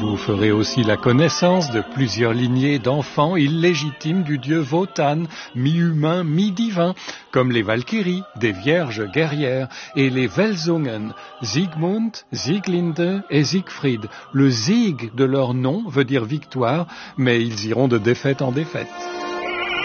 Vous ferez aussi la connaissance de plusieurs lignées d'enfants illégitimes du dieu Wotan, mi-humain, mi-divin, comme les Valkyries, des vierges guerrières, et les Welsungen, Siegmund, Sieglinde et Siegfried. Le Sieg de leur nom veut dire victoire, mais ils iront de défaite en défaite.